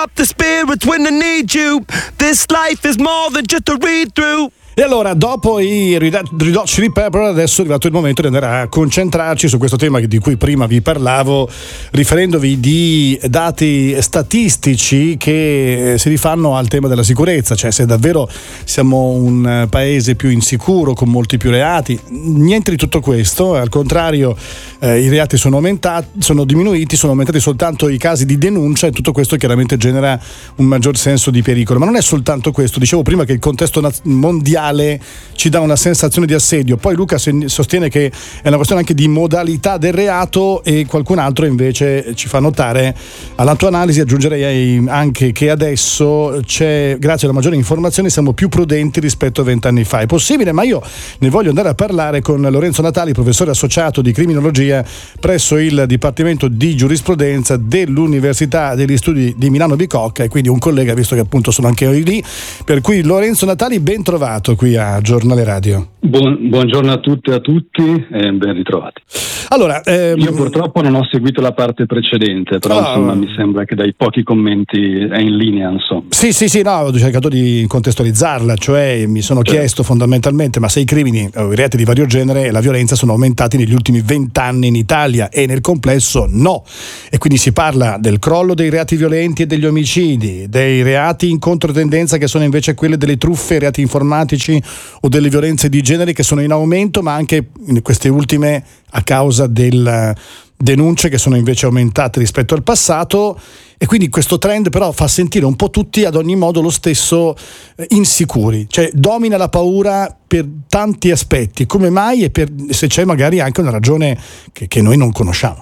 up the spirits when I need you. This life is more than just a read through. E allora, dopo i Red Hot Chili Pepper, adesso è arrivato il momento di andare a concentrarci su questo tema di cui prima vi parlavo, riferendovi di dati statistici che si rifanno al tema della sicurezza, cioè se davvero siamo un paese più insicuro, con molti più reati. Niente di tutto questo, al contrario, i reati sono aumentati, sono diminuiti, sono aumentati soltanto i casi di denuncia, e tutto questo chiaramente genera un maggior senso di pericolo. Ma non è soltanto questo, dicevo prima che il contesto mondiale ci dà una sensazione di assedio, poi Luca sostiene che è una questione anche di modalità del reato, e qualcun altro invece ci fa notare, alla tua analisi aggiungerei anche che adesso grazie alla maggiore informazione siamo più prudenti rispetto a 20 anni fa. È possibile? Ma io ne voglio andare a parlare con Lorenzo Natali, professore associato di criminologia presso il Dipartimento di Giurisprudenza dell'Università degli Studi di Milano Bicocca, e quindi un collega, visto che appunto sono anche io lì. Per cui Lorenzo Natali, ben trovato qui a Giornale Radio. Buongiorno a tutte e a tutti e ben ritrovati. Allora, io purtroppo non ho seguito la parte precedente, però insomma mi sembra che dai pochi commenti è in linea, insomma. Sì, no, ho cercato di contestualizzarla, cioè mi sono chiesto fondamentalmente, ma se i crimini o i reati di vario genere e la violenza sono aumentati negli ultimi 20 anni in Italia, e nel complesso no. E quindi si parla del crollo dei reati violenti e degli omicidi, dei reati in controtendenza che sono invece quelle delle truffe, reati informatici o delle violenze di genere che sono in aumento, ma anche in queste ultime a causa delle denunce che sono invece aumentate rispetto al passato. E quindi questo trend però fa sentire un po' tutti ad ogni modo lo stesso insicuri, cioè domina la paura per tanti aspetti. Come mai? E se c'è magari anche una ragione che noi non conosciamo.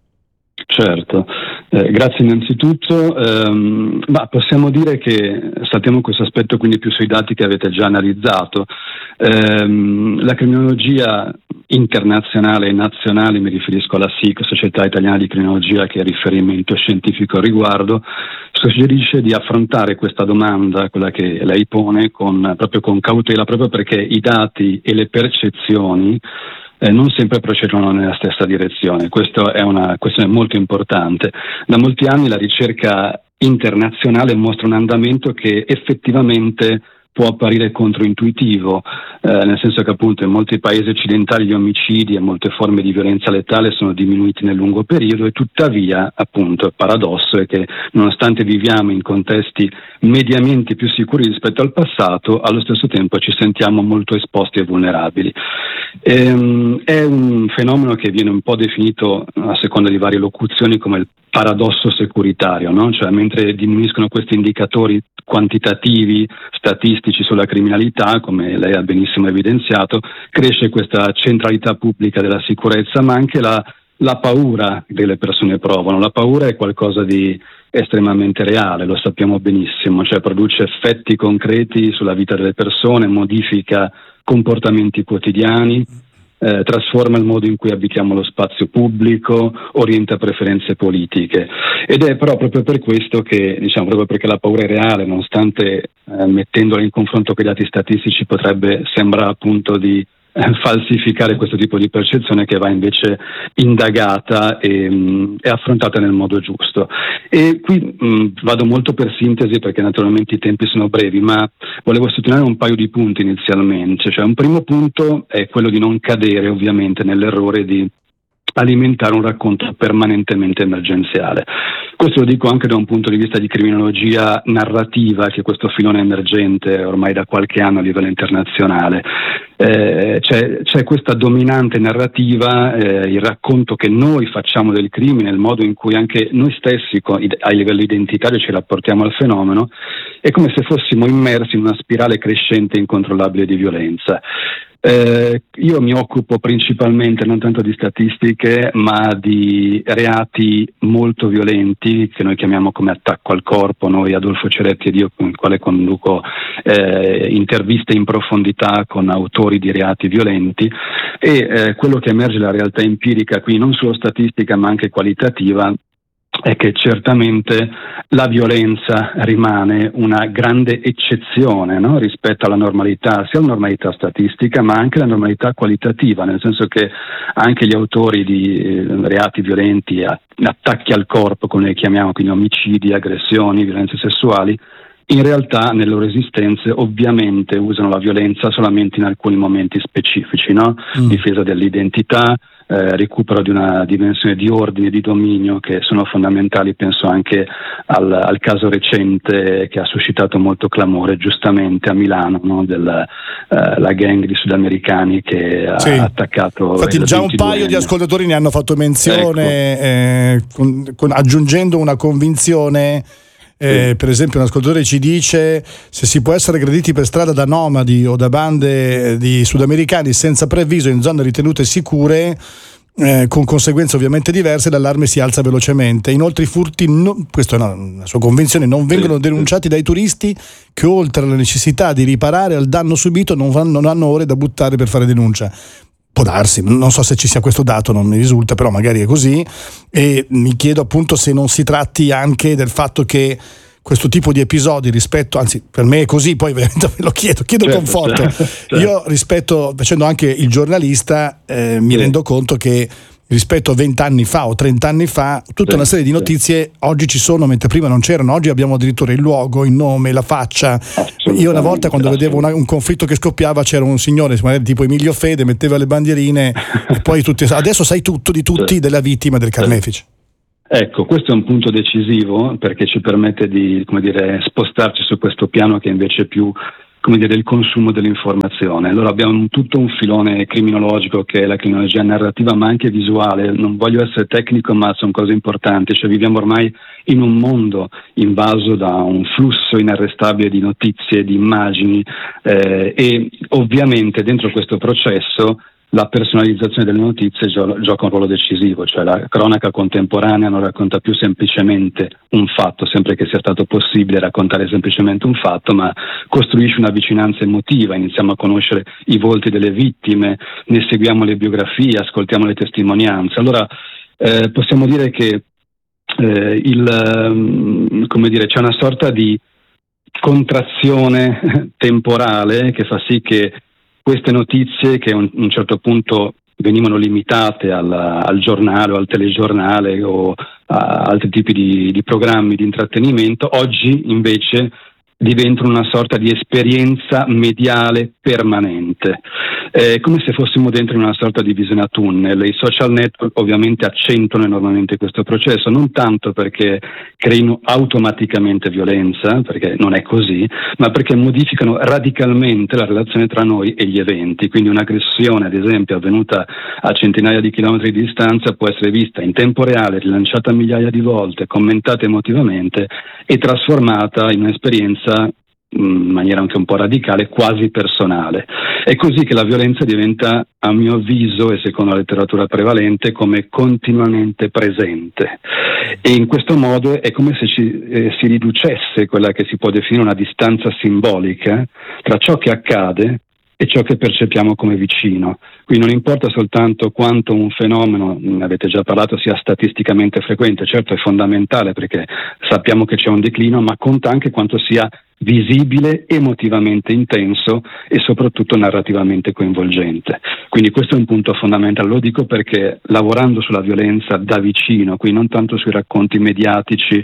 Certo, grazie innanzitutto, ma possiamo dire che saltiamo questo aspetto quindi più sui dati che avete già analizzato. La criminologia internazionale e nazionale, mi riferisco alla SIC, Società Italiana di Criminologia, che è riferimento scientifico al riguardo, suggerisce di affrontare questa domanda, quella che lei pone, proprio con cautela, proprio perché i dati e le percezioni non sempre procedono nella stessa direzione. Questa è una questione molto importante. Da molti anni la ricerca internazionale mostra un andamento che effettivamente può apparire controintuitivo, nel senso che appunto in molti paesi occidentali gli omicidi e molte forme di violenza letale sono diminuiti nel lungo periodo, e tuttavia appunto il paradosso è che nonostante viviamo in contesti mediamente più sicuri rispetto al passato, allo stesso tempo ci sentiamo molto esposti e vulnerabili. È un fenomeno che viene un po' definito, a seconda di varie locuzioni, come il paradosso securitario, no? Cioè, mentre diminuiscono questi indicatori quantitativi, statistici sulla criminalità, come lei ha benissimo evidenziato, cresce questa centralità pubblica della sicurezza, ma anche la paura che le persone provano. La paura è qualcosa di estremamente reale, lo sappiamo benissimo, cioè produce effetti concreti sulla vita delle persone, modifica comportamenti quotidiani, trasforma il modo in cui abitiamo lo spazio pubblico, orienta preferenze politiche. Ed è però proprio per questo che, proprio perché la paura è reale, nonostante mettendola in confronto con i dati statistici potrebbe sembrare appunto di falsificare questo tipo di percezione, che va invece indagata e affrontata nel modo giusto. E qui vado molto per sintesi, perché naturalmente i tempi sono brevi, ma volevo sottolineare un paio di punti inizialmente. Cioè, un primo punto è quello di non cadere ovviamente nell'errore di alimentare un racconto permanentemente emergenziale. Questo lo dico anche da un punto di vista di criminologia narrativa, che questo filone emergente ormai da qualche anno a livello internazionale. C'è questa dominante narrativa, il racconto che noi facciamo del crimine, il modo in cui anche noi stessi a livello identitario ci rapportiamo al fenomeno, è come se fossimo immersi in una spirale crescente e incontrollabile di violenza. Io mi occupo principalmente non tanto di statistiche, ma di reati molto violenti, che noi chiamiamo come attacco al corpo, noi Adolfo Ceretti ed io, con il quale conduco interviste in profondità con autori di reati violenti, e quello che emerge dalla realtà empirica qui, non solo statistica ma anche qualitativa, è che certamente la violenza rimane una grande eccezione, no? Rispetto alla normalità, sia la normalità statistica ma anche la normalità qualitativa, nel senso che anche gli autori di reati violenti, attacchi al corpo, come li chiamiamo, quindi omicidi, aggressioni, violenze sessuali, in realtà nelle loro esistenze ovviamente usano la violenza solamente in alcuni momenti specifici, no? Difesa dell'identità, recupero di una dimensione di ordine e di dominio che sono fondamentali. Penso anche al caso recente che ha suscitato molto clamore giustamente a Milano, no? la gang di sudamericani che ha attaccato. Infatti già un paio di ascoltatori ne hanno fatto menzione, ecco. Aggiungendo una convinzione. Per esempio un ascoltatore ci dice: se si può essere aggrediti per strada da nomadi o da bande di sudamericani senza preavviso in zone ritenute sicure, con conseguenze ovviamente diverse, l'allarme si alza velocemente. Inoltre i furti, questa è una sua convinzione, non vengono denunciati dai turisti che oltre alla necessità di riparare al danno subito non hanno ore da buttare per fare denuncia. Può darsi, non so se ci sia questo dato, non mi risulta, però magari è così, e mi chiedo appunto se non si tratti anche del fatto che questo tipo di episodi anzi per me è così, poi veramente lo chiedo conforto. Certo. Io facendo anche il giornalista, mi rendo conto che rispetto a 20 anni fa o 30 anni fa tutta una serie di notizie oggi ci sono, mentre prima non c'erano. Oggi abbiamo addirittura il luogo, il nome, la faccia. Io una volta quando vedevo un conflitto che scoppiava c'era un signore magari tipo Emilio Fede, metteva le bandierine e poi adesso sai tutto di tutti, della vittima del carnefice. Ecco, questo è un punto decisivo perché ci permette di, spostarci su questo piano che invece è più del consumo dell'informazione. Allora abbiamo tutto un filone criminologico che è la criminologia narrativa ma anche visuale. Non voglio essere tecnico ma sono cose importanti, cioè viviamo ormai in un mondo invaso da un flusso inarrestabile di notizie, di immagini, e ovviamente dentro questo processo la personalizzazione delle notizie gioca un ruolo decisivo, cioè la cronaca contemporanea non racconta più semplicemente un fatto, sempre che sia stato possibile raccontare semplicemente un fatto, ma costruisce una vicinanza emotiva, iniziamo a conoscere i volti delle vittime, ne seguiamo le biografie, ascoltiamo le testimonianze. Allora possiamo dire che c'è una sorta di contrazione temporale che fa sì che queste notizie che a un certo punto venivano limitate al giornale o al telegiornale o a altri tipi di programmi di intrattenimento, oggi invece diventano una sorta di esperienza mediale permanente, come se fossimo dentro in una sorta di visione a tunnel. I social network ovviamente accentuano enormemente questo processo, non tanto perché creino automaticamente violenza, perché non è così, ma perché modificano radicalmente la relazione tra noi e gli eventi. Quindi un'aggressione, ad esempio, avvenuta a centinaia di chilometri di distanza può essere vista in tempo reale, rilanciata migliaia di volte, commentata emotivamente e trasformata in un'esperienza in maniera anche un po' radicale, quasi personale. È così che la violenza diventa, a mio avviso e secondo la letteratura prevalente, come continuamente presente, e in questo modo è come se si riducesse quella che si può definire una distanza simbolica tra ciò che accade e ciò che percepiamo come vicino. Qui non importa soltanto quanto un fenomeno, ne avete già parlato, sia statisticamente frequente, certo è fondamentale perché sappiamo che c'è un declino, ma conta anche quanto sia visibile, emotivamente intenso e soprattutto narrativamente coinvolgente. Quindi questo è un punto fondamentale, lo dico perché lavorando sulla violenza da vicino, qui non tanto sui racconti mediatici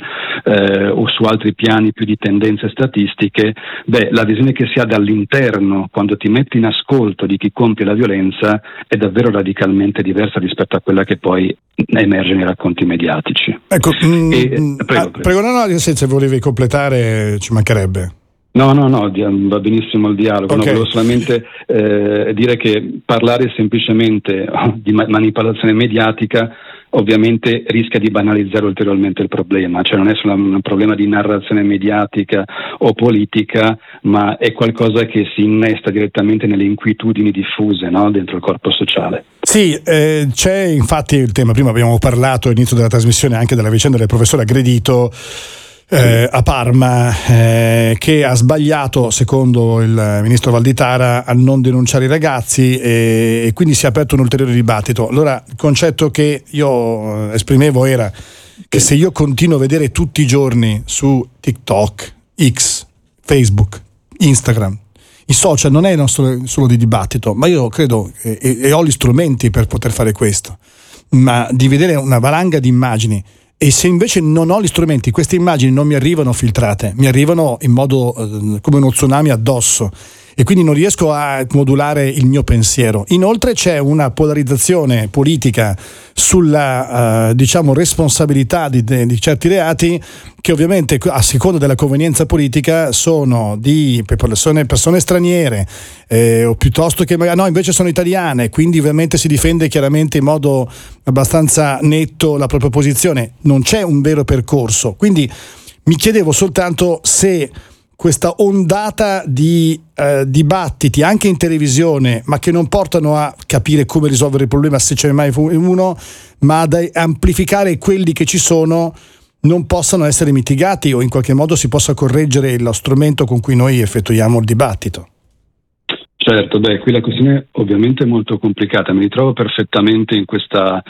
o su altri piani più di tendenze statistiche, la visione che si ha dall'interno quando ti metti in ascolto di chi compie la violenza è davvero radicalmente diversa rispetto a quella che poi emerge nei racconti mediatici. Ecco, prego, no, se volevi completare ci mancherebbe. No, va benissimo il dialogo. Okay. No, volevo solamente dire che parlare semplicemente di manipolazione mediatica ovviamente rischia di banalizzare ulteriormente il problema, cioè non è solo un problema di narrazione mediatica o politica, ma è qualcosa che si innesta direttamente nelle inquietudini diffuse, no? Dentro il corpo sociale. Sì, c'è infatti il tema, prima abbiamo parlato all'inizio della trasmissione anche della vicenda del professore aggredito a Parma, che ha sbagliato, secondo il ministro Valditara, a non denunciare i ragazzi, e quindi si è aperto un ulteriore dibattito. Allora il concetto che io esprimevo era che se io continuo a vedere tutti i giorni su TikTok, X, Facebook, Instagram, i social non è solo di dibattito, ma io credo e ho gli strumenti per poter fare questo, ma di vedere una valanga di immagini, e se invece non ho gli strumenti, queste immagini non mi arrivano filtrate, mi arrivano in modo come uno tsunami addosso, e quindi non riesco a modulare il mio pensiero. Inoltre c'è una polarizzazione politica sulla responsabilità di certi reati, che ovviamente a seconda della convenienza politica sono di persone straniere, o piuttosto che no, invece sono italiane, quindi ovviamente si difende chiaramente in modo abbastanza netto la propria posizione. Non c'è un vero percorso, quindi mi chiedevo soltanto se questa ondata di dibattiti anche in televisione, ma che non portano a capire come risolvere il problema, se ce n'è mai uno, ma ad amplificare quelli che ci sono, non possano essere mitigati, o in qualche modo si possa correggere lo strumento con cui noi effettuiamo il dibattito. Certo, qui la questione è ovviamente molto complicata. Mi ritrovo perfettamente in questa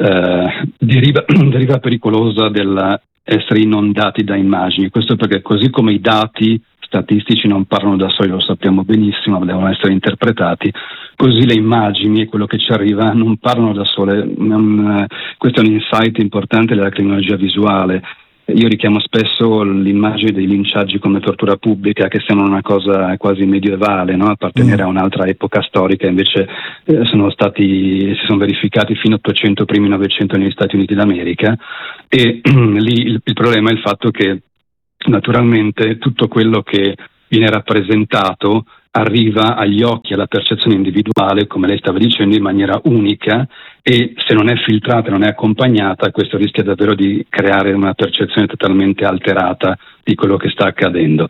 deriva pericolosa della essere inondati da immagini. Questo perché, così come i dati statistici non parlano da soli, lo sappiamo benissimo, devono essere interpretati, così le immagini e quello che ci arriva non parlano da sole. Questo è un insight importante della criminologia visuale. Io richiamo spesso l'immagine dei linciaggi come tortura pubblica, che sembra una cosa quasi medievale, no? Appartenere a un'altra epoca storica, invece si sono verificati fino a 800, primi 900 negli Stati Uniti d'America, e lì il problema è il fatto che naturalmente tutto quello che viene rappresentato arriva agli occhi, alla percezione individuale, come lei stava dicendo, in maniera unica, e se non è filtrata, non è accompagnata, questo rischia davvero di creare una percezione totalmente alterata di quello che sta accadendo.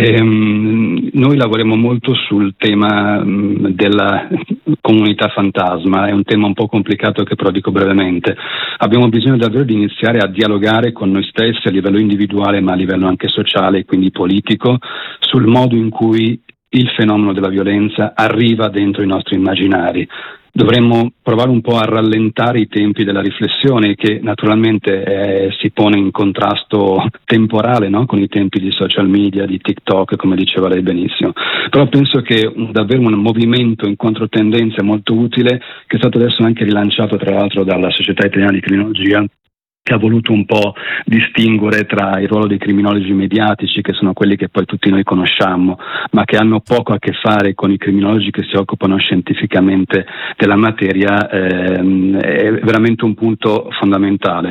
Noi lavoriamo molto sul tema della comunità fantasma, è un tema un po' complicato che però dico brevemente. Abbiamo bisogno davvero di iniziare a dialogare con noi stessi a livello individuale, ma a livello anche sociale e quindi politico, sul modo in cui il fenomeno della violenza arriva dentro i nostri immaginari. Dovremmo provare un po' a rallentare i tempi della riflessione, che naturalmente si pone in contrasto temporale, no? Con i tempi di social media, di TikTok, come diceva lei benissimo. Però penso che davvero un movimento in controtendenza molto utile, che è stato adesso anche rilanciato tra l'altro dalla Società Italiana di Criminologia, che ha voluto un po' distinguere tra il ruolo dei criminologi mediatici, che sono quelli che poi tutti noi conosciamo, ma che hanno poco a che fare con i criminologi che si occupano scientificamente della materia, è veramente un punto fondamentale.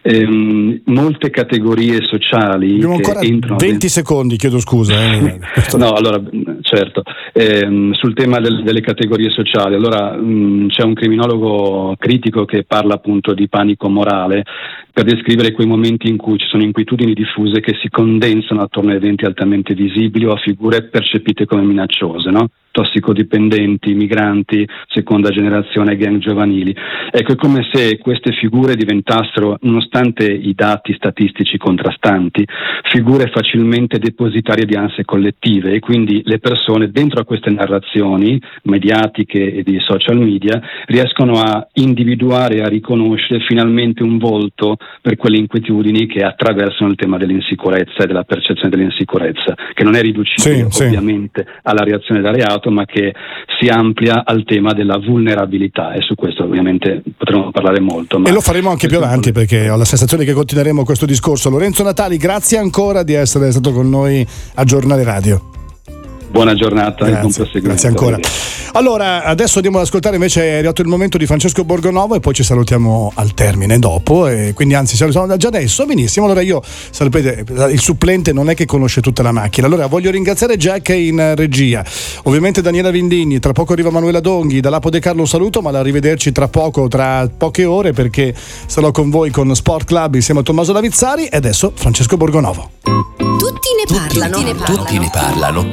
Molte categorie sociali... Abbiamo ancora 20 secondi, chiedo scusa. No, allora, certo. Sul tema delle categorie sociali, allora c'è un criminologo critico che parla appunto di panico morale, per descrivere quei momenti in cui ci sono inquietudini diffuse che si condensano attorno a eventi altamente visibili o a figure percepite come minacciose, no? Tossicodipendenti, migranti, seconda generazione, gang giovanili. Ecco, è come se queste figure diventassero, nonostante i dati statistici contrastanti, figure facilmente depositarie di ansie collettive, e quindi le persone dentro a queste narrazioni mediatiche e di social media riescono a individuare e a riconoscere finalmente un volto per quelle inquietudini che attraversano il tema dell'insicurezza e della percezione dell'insicurezza, che non è riducibile ovviamente alla reazione da reato, ma che si amplia al tema della vulnerabilità, e su questo ovviamente potremo parlare molto. Ma e lo faremo anche più avanti, perché ho la sensazione che continueremo questo discorso. Lorenzo Natali, grazie ancora di essere stato con noi a Giornale Radio. Buona giornata e buon proseguimento. Grazie ancora. Allora, adesso andiamo ad ascoltare, invece è arrivato il momento di Francesco Borgonovo, e poi ci salutiamo al termine dopo, e quindi anzi salutiamo già adesso. Benissimo, allora io, sapete, il supplente non è che conosce tutta la macchina, allora voglio ringraziare Jack in regia, ovviamente Daniela Vindini, tra poco arriva Manuela Donghi, da Lapo De Carlo un saluto, ma da arrivederci tra poche ore, perché sarò con voi con Sport Club insieme a Tommaso Lavizzari, e adesso Francesco Borgonovo. Tutti ne parlano.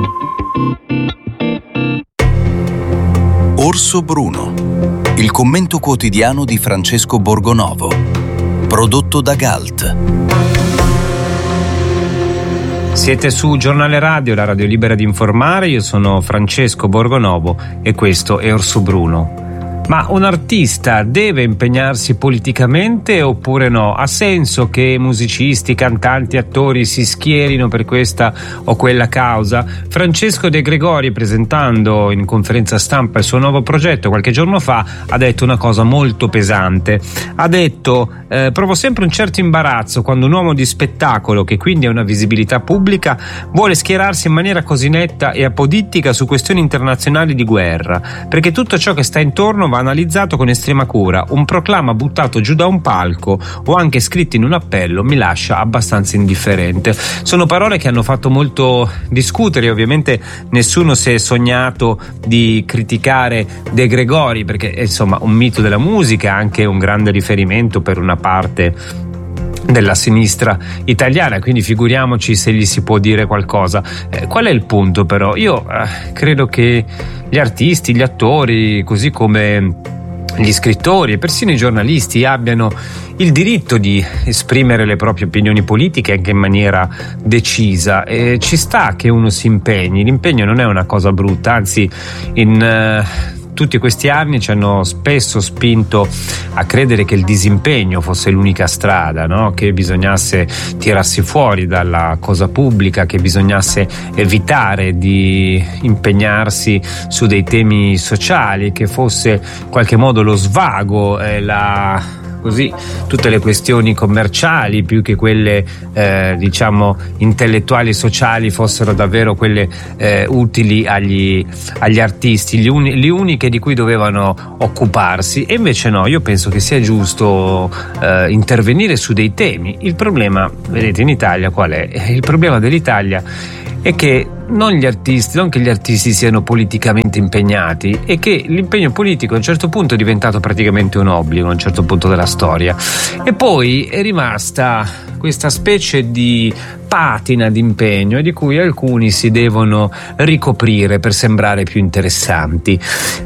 Orso Bruno, il commento quotidiano di Francesco Borgonovo, prodotto da Galt. Siete su Giornale Radio, la radio libera di informare. Io sono Francesco Borgonovo e questo è Orso Bruno. Ma un artista deve impegnarsi politicamente oppure no? Ha senso che musicisti, cantanti, attori si schierino per questa o quella causa? Francesco De Gregori, presentando in conferenza stampa il suo nuovo progetto qualche giorno fa, ha detto una cosa molto pesante. Ha detto: provo sempre un certo imbarazzo quando un uomo di spettacolo, che quindi ha una visibilità pubblica, vuole schierarsi in maniera così netta e apodittica su questioni internazionali di guerra, perché tutto ciò che sta intorno va analizzato con estrema cura. Un proclama buttato giù da un palco o anche scritto in un appello mi lascia abbastanza indifferente. Sono parole che hanno fatto molto discutere. Ovviamente nessuno si è sognato di criticare De Gregori, perché è insomma un mito della musica, anche un grande riferimento per una parte della sinistra italiana, quindi figuriamoci se gli si può dire qualcosa. Qual è il punto però? Io credo che gli artisti, gli attori, così come gli scrittori e persino i giornalisti abbiano il diritto di esprimere le proprie opinioni politiche anche in maniera decisa, e ci sta che uno si impegni. L'impegno non è una cosa brutta, anzi in tutti questi anni ci hanno spesso spinto a credere che il disimpegno fosse l'unica strada, no? Che bisognasse tirarsi fuori dalla cosa pubblica, che bisognasse evitare di impegnarsi su dei temi sociali, che fosse in qualche modo lo svago e così tutte le questioni commerciali più che quelle diciamo intellettuali e sociali fossero davvero quelle utili agli artisti, le uniche di cui dovevano occuparsi. E invece no, io penso che sia giusto intervenire su dei temi. Il problema, vedete, in Italia qual è? Il problema dell'Italia è che non che gli artisti siano politicamente impegnati, e che l'impegno politico a un certo punto è diventato praticamente un obbligo a un certo punto della storia, e poi è rimasta questa specie di patina di impegno di cui alcuni si devono ricoprire per sembrare più interessanti.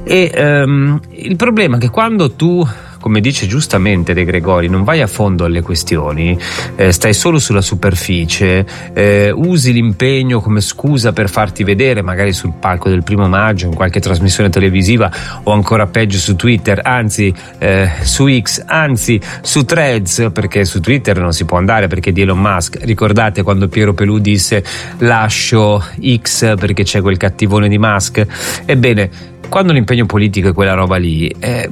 E il problema è che quando tu, come dice giustamente De Gregori, non vai a fondo alle questioni, stai solo sulla superficie, usi l'impegno come scusa per farti vedere magari sul palco del 1° maggio, in qualche trasmissione televisiva, o ancora peggio su Twitter, anzi su X, anzi su Threads, perché su Twitter non si può andare perché di Elon Musk. Ricordate quando Piero Pelù disse lascio X perché c'è quel cattivone di Musk? Ebbene, quando l'impegno politico è quella roba lì,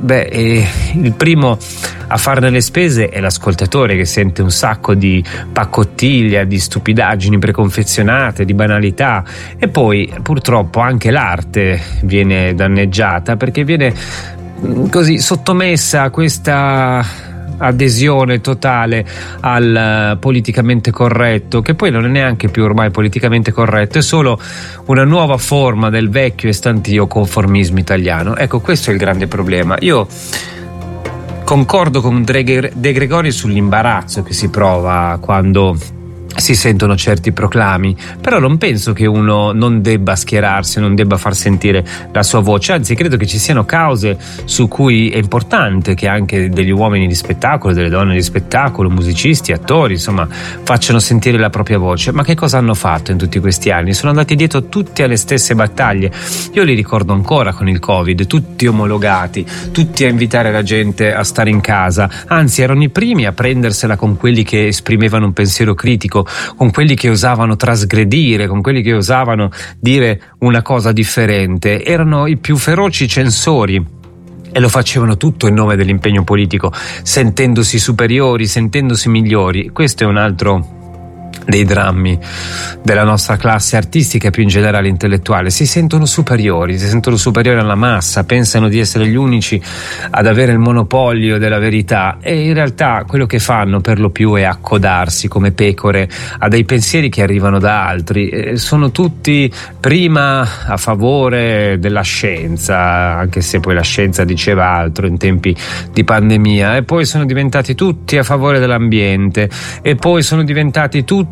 il primo a farne le spese è l'ascoltatore, che sente un sacco di paccottiglia, di stupidaggini preconfezionate, di banalità, e poi purtroppo anche l'arte viene danneggiata perché viene così sottomessa a questa adesione totale al politicamente corretto, che poi non è neanche più ormai politicamente corretto, è solo una nuova forma del vecchio e stantio conformismo italiano. Ecco, questo è il grande problema. Io concordo con De Gregori sull'imbarazzo che si prova quando si sentono certi proclami, però non penso che uno non debba schierarsi, non debba far sentire la sua voce, anzi credo che ci siano cause su cui è importante che anche degli uomini di spettacolo, delle donne di spettacolo, musicisti, attori, insomma, facciano sentire la propria voce. Ma che cosa hanno fatto in tutti questi anni? Sono andati dietro tutti alle stesse battaglie. Io li ricordo ancora con il Covid, tutti omologati, tutti a invitare la gente a stare in casa, anzi erano i primi a prendersela con quelli che esprimevano un pensiero critico, con quelli che osavano trasgredire, con quelli che osavano dire una cosa differente. Erano i più feroci censori e lo facevano tutto in nome dell'impegno politico, sentendosi superiori, sentendosi migliori. Questo è un altro dei drammi della nostra classe artistica e più in generale intellettuale. Si sentono superiori alla massa, pensano di essere gli unici ad avere il monopolio della verità, e in realtà quello che fanno per lo più è accodarsi come pecore a dei pensieri che arrivano da altri. Sono tutti prima a favore della scienza, anche se poi la scienza diceva altro in tempi di pandemia, e poi sono diventati tutti a favore dell'ambiente, e poi sono diventati tutti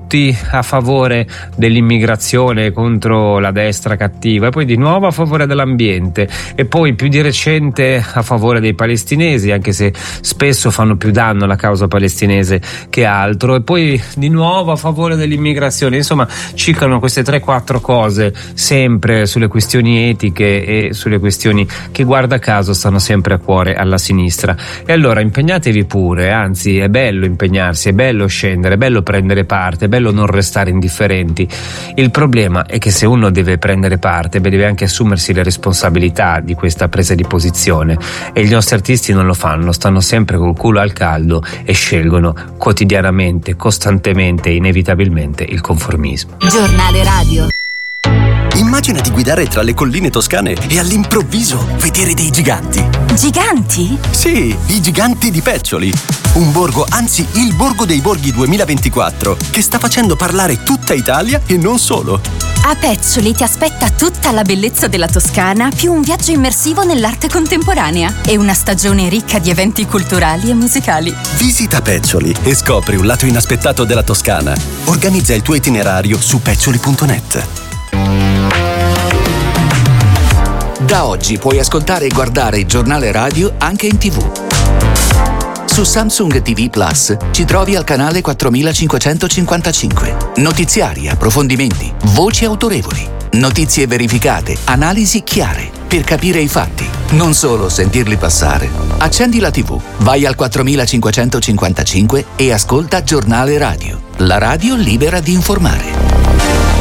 tutti a favore dell'immigrazione contro la destra cattiva, e poi di nuovo a favore dell'ambiente, e poi più di recente a favore dei palestinesi, anche se spesso fanno più danno alla causa palestinese che altro, e poi di nuovo a favore dell'immigrazione. Insomma, ciclano queste 3-4 cose sempre sulle questioni etiche e sulle questioni che, guarda caso, stanno sempre a cuore alla sinistra. E allora impegnatevi pure, anzi è bello impegnarsi, è bello scendere, è bello prendere parte, è bello non restare indifferenti. Il problema è che se uno deve prendere parte, deve anche assumersi le responsabilità di questa presa di posizione, e gli nostri artisti non lo fanno, stanno sempre col culo al caldo e scelgono quotidianamente, costantemente, inevitabilmente il conformismo. Giornale radio. Immagina di guidare tra le colline toscane e all'improvviso vedere dei giganti. Giganti? Sì, i giganti di Peccioli. Un borgo, anzi il Borgo dei Borghi 2024, che sta facendo parlare tutta Italia e non solo. A Peccioli ti aspetta tutta la bellezza della Toscana, più un viaggio immersivo nell'arte contemporanea e una stagione ricca di eventi culturali e musicali. Visita Peccioli e scopri un lato inaspettato della Toscana. Organizza il tuo itinerario su peccioli.net. Da oggi puoi ascoltare e guardare il giornale radio anche in TV. Su Samsung TV Plus ci trovi al canale 4555. Notiziari, approfondimenti, voci autorevoli, notizie verificate, analisi chiare per capire i fatti, non solo sentirli passare. Accendi la TV, vai al 4555 e ascolta Giornale Radio. La radio libera di informare.